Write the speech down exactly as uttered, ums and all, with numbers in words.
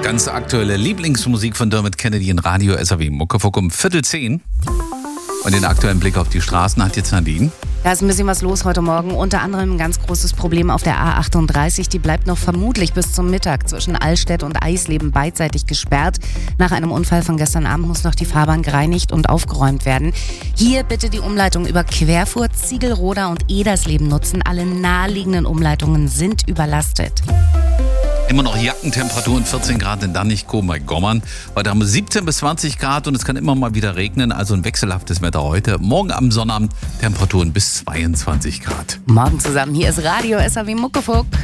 Ganz aktuelle Lieblingsmusik von Dermot Kennedy in Radio S R W Muckefuck um Viertel zehn. Und den aktuellen Blick auf die Straßen hat jetzt Nadine. Da ist ein bisschen was los heute Morgen. Unter anderem ein ganz großes Problem auf der A achtunddreißig. Die bleibt noch vermutlich bis zum Mittag zwischen Allstedt und Eisleben beidseitig gesperrt. Nach einem Unfall von gestern Abend muss noch die Fahrbahn gereinigt und aufgeräumt werden. Hier bitte die Umleitung über Querfurt, Ziegelroda und Edersleben nutzen. Alle naheliegenden Umleitungen sind überlastet. Immer noch Jackentemperaturen, vierzehn Grad in Dannichko bei Gommern. Heute haben wir siebzehn bis zwanzig Grad und es kann immer mal wieder regnen. Also ein wechselhaftes Wetter heute. Morgen am Sonnabend Temperaturen bis zweiundzwanzig Grad. Morgen zusammen, hier ist Radio S R W Muckefuck.